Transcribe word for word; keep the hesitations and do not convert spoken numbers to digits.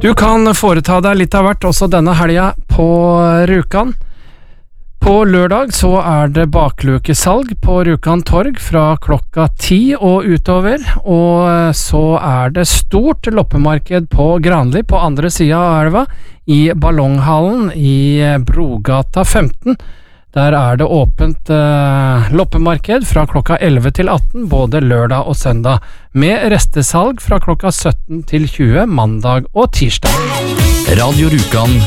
Du kan foreta deg litt av hvert også denne helga på Rjukan. På lørdag så er det baklukesalg på Rjukan torg fra klokka ti og utover, og så er det stort loppemarked på Granli på andre siden av elva, i Ballonghallen i Brogata femten. Der er det åpent eh, loppemarked fra klokka elleve til atten, både lørdag og søndag, med restesalg fra klokka sytten til tjue, mandag og tirsdag. Radio Rjukan